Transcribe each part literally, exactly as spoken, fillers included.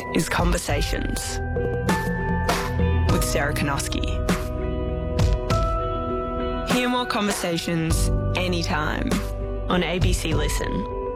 is Conversations with Sarah Konoski. Hear more conversations anytime on A B C Listen.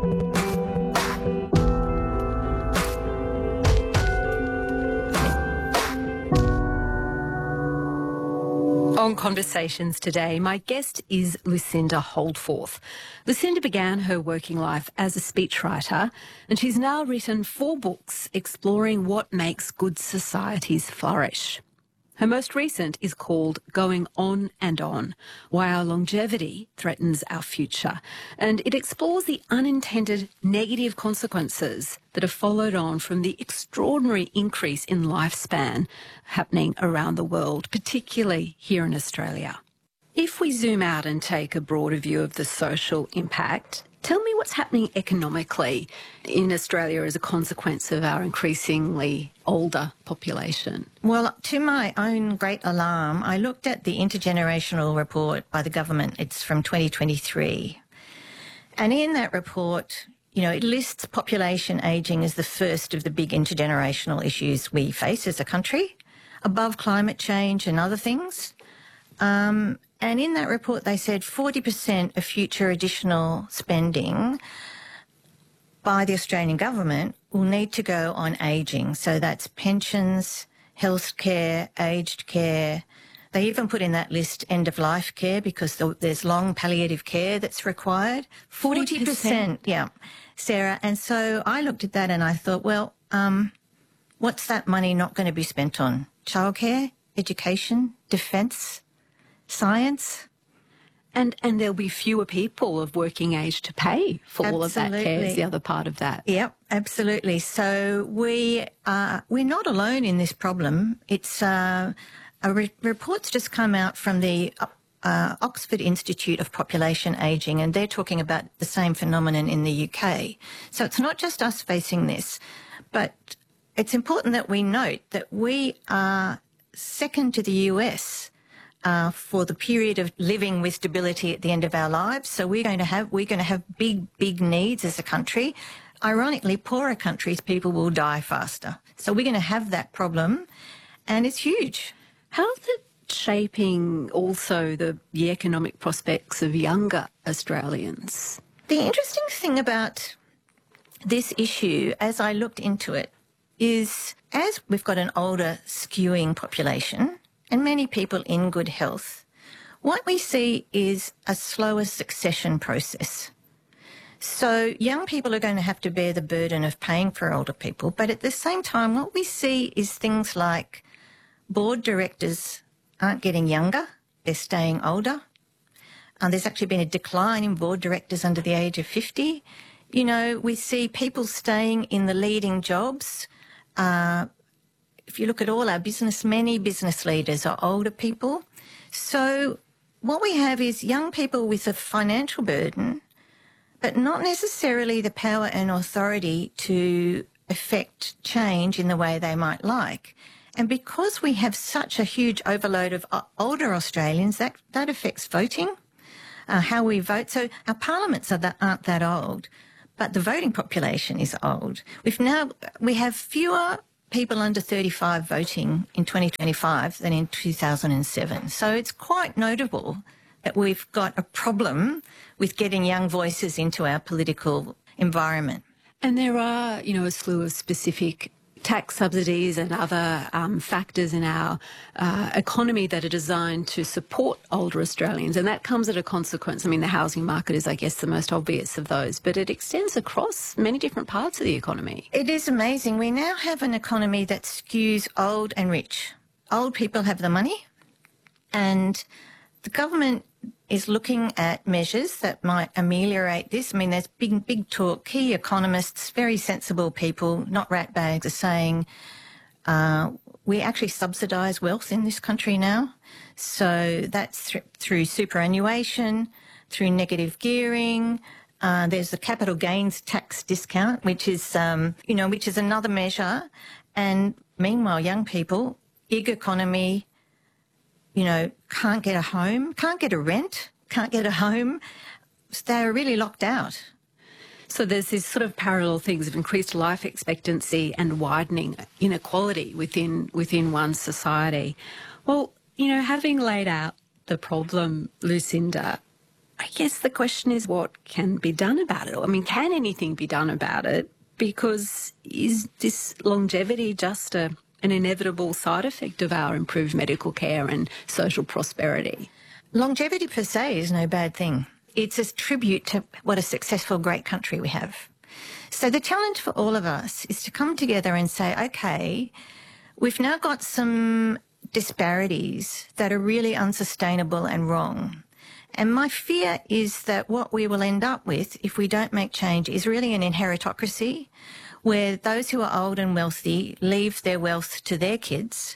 On Conversations today, my guest is Lucinda Holdforth. Lucinda began her working life as a speechwriter, and she's now written four books exploring what makes good societies flourish. Her most recent is called Going On and On, Why Our Longevity Threatens Our Future, and it explores the unintended negative consequences that have followed on from the extraordinary increase in lifespan happening around the world, particularly here in Australia. If we zoom out and take a broader view of the social impact, tell me what's happening economically in Australia as a consequence of our increasingly older population. Well, to my own great alarm, I looked at the intergenerational report by the government. It's from twenty twenty-three. And in that report, you know, it lists population ageing as the first of the big intergenerational issues we face as a country, above climate change and other things. Um, and in that report, they said forty percent of future additional spending by the Australian government will need to go on ageing. So that's pensions, health care, aged care. They even put in that list end-of-life care because there's long palliative care that's required. forty percent, yeah, Sarah. And so I looked at that and I thought, well, um, what's that money not going to be spent on? Childcare, education, defence, science? And and there'll be fewer people of working age to pay for Absolutely. all of that care is the other part of that. Yep, absolutely. So we are, we're not alone in this problem. It's uh, a re- report's just come out from the uh, Oxford Institute of Population Ageing, and they're talking about the same phenomenon in the U K. So it's not just us facing this, but it's important that we note that we are second to the U S Uh, for the period of living with stability at the end of our lives. So we're going to have we're going to have big, big needs as a country. Ironically, poorer countries, people will die faster. So we're going to have that problem, and it's huge. How's it shaping also the, the economic prospects of younger Australians? The interesting thing about this issue, as I looked into it, is as we've got an older skewing population, and many people in good health, what we see is a slower succession process. So young people are going to have to bear the burden of paying for older people, but at the same time, what we see is things like board directors aren't getting younger, they're staying older. Uh, there's actually been a decline in board directors under the age of fifty. You know, we see people staying in the leading jobs. Uh, If you look at all our business, many business leaders are older people. So what we have is young people with a financial burden, but not necessarily the power and authority to affect change in the way they might like. And because we have such a huge overload of older Australians, that, that affects voting, uh, how we vote. So our parliaments are that, aren't that old, but the voting population is old. We've now, we have fewer people under thirty-five voting in twenty twenty-five than in two thousand seven. So it's quite notable that we've got a problem with getting young voices into our political environment. And there are, you know, a slew of specific tax subsidies and other um, factors in our uh, economy that are designed to support older Australians, and that comes at a consequence. I mean, the housing market is, I guess, the most obvious of those, but it extends across many different parts of the economy. It is amazing. We now have an economy that skews old and rich. Old people have the money, and the government is looking at measures that might ameliorate this. I mean, there's big, big talk. Key economists, very sensible people, not ratbags, are saying uh, we actually subsidise wealth in this country now. So that's th- through superannuation, through negative gearing. Uh, there's the capital gains tax discount, which is, um, you know, which is another measure. And meanwhile, young people, gig economy, you know, can't get a home, can't get a rent, can't get a home. They're really locked out. So there's these sort of parallel things of increased life expectancy and widening inequality within within one society. Well, you know, having laid out the problem, Lucinda, I guess the question is what can be done about it? I mean, can anything be done about it? Because is this longevity just a, an inevitable side effect of our improved medical care and social prosperity? Longevity per se is no bad thing. It's a tribute to what a successful, great country we have. So the challenge for all of us is to come together and say, okay, we've now got some disparities that are really unsustainable and wrong. And my fear is that what we will end up with, if we don't make change, is really an inheritocracy where those who are old and wealthy leave their wealth to their kids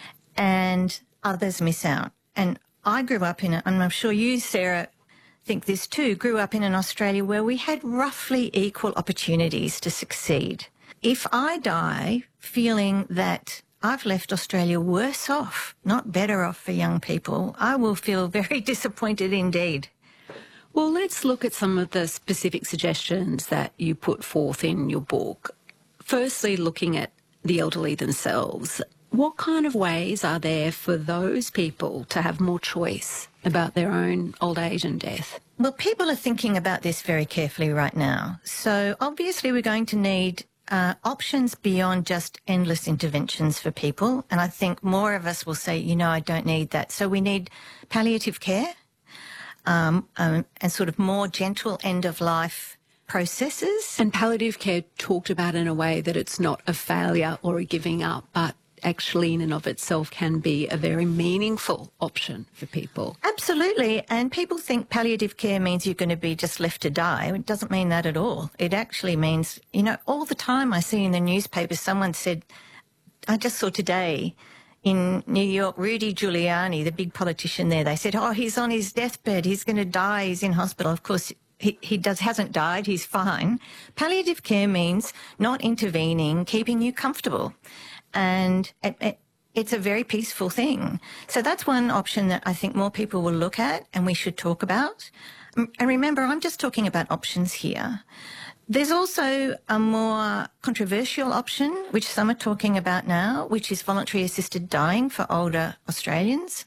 and others miss out. And I grew up in it, and I'm sure you, Sarah, think this too, grew up in an Australia where we had roughly equal opportunities to succeed. If I die feeling that I've left Australia worse off, not better off for young people, I will feel very disappointed indeed. Well, let's look at some of the specific suggestions that you put forth in your book. Firstly, looking at the elderly themselves. What kind of ways are there for those people to have more choice about their own old age and death? Well, people are thinking about this very carefully right now. So obviously we're going to need uh, options beyond just endless interventions for people. And I think more of us will say, you know, I don't need that. So we need palliative care um, um, and sort of more gentle end-of-life processes. And palliative care talked about in a way that it's not a failure or a giving up, but actually in and of itself can be a very meaningful option for people. Absolutely. And people think palliative care means you're going to be just left to die. It doesn't mean that at all. It actually means, you know, all the time I see in the newspaper someone said, I just saw today in New York, Rudy Giuliani, the big politician there, they said, oh, he's on his deathbed, he's going to die, he's in hospital. Of course, he, he does hasn't died, he's fine. Palliative care means not intervening, keeping you comfortable. And it, it, it's a very peaceful thing. So that's one option that I think more people will look at and we should talk about. And remember, I'm just talking about options here. There's also a more controversial option, which some are talking about now, which is voluntary assisted dying for older Australians.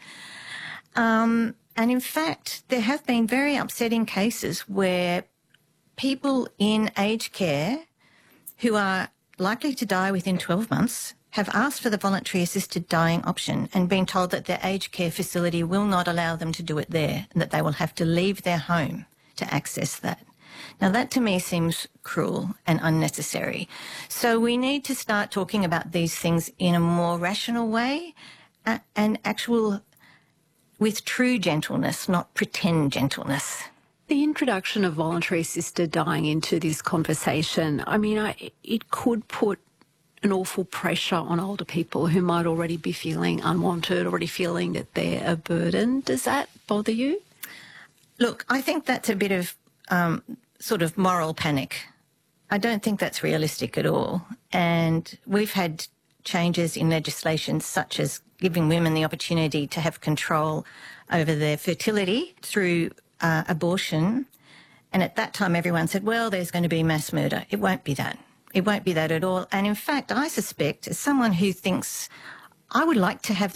Um, and in fact, there have been very upsetting cases where people in aged care who are likely to die within twelve months have asked for the voluntary assisted dying option and been told that their aged care facility will not allow them to do it there and that they will have to leave their home to access that. Now, that to me seems cruel and unnecessary. So we need to start talking about these things in a more rational way and actual, with true gentleness, not pretend gentleness. The introduction of voluntary assisted dying into this conversation, I mean, I, it could put an awful pressure on older people who might already be feeling unwanted, already feeling that they're a burden. Does that bother you? Look, I think that's a bit of um, sort of moral panic. I don't think that's realistic at all. And we've had changes in legislation such as giving women the opportunity to have control over their fertility through uh, abortion. And at that time, everyone said, well, there's going to be mass murder. It won't be that. It won't be that at all. And in fact, I suspect, as someone who thinks I would like to have